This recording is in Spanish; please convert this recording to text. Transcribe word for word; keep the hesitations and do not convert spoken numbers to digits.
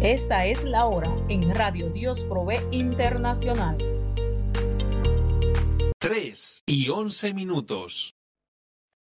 Esta es la hora en Radio Dios Provee Internacional. tres y once minutos.